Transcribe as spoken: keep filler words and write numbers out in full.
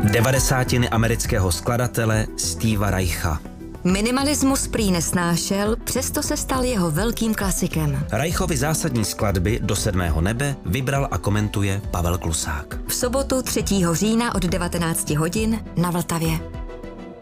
Devadesátiny amerického skladatele Steva Reicha. Minimalismus prý nesnášel, přesto se stal jeho velkým klasikem. Reichovi zásadní skladby Do sedmého nebe vybral a komentuje Pavel Klusák. V sobotu třetího října od devatenácti hodin na Vltavě.